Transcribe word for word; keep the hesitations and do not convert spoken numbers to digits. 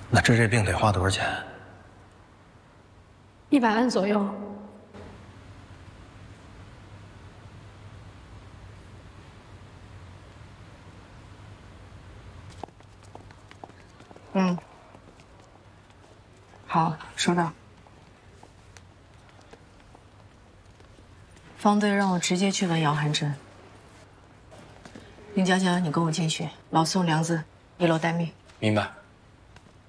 那治这病得花多少钱？ 一百万左右。 嗯，好，收到。方队让我直接去问姚寒真。林佳佳，你跟我进去，老宋、梁子一楼待命。 明白。